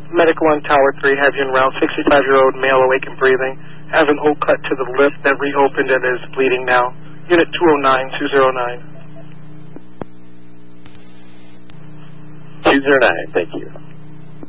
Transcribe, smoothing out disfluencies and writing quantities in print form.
Medical on Tower 3, have you en route, 65-year-old male awake and breathing, has an old cut to the lip that reopened and is bleeding now. Unit 209, 209. 209, thank you.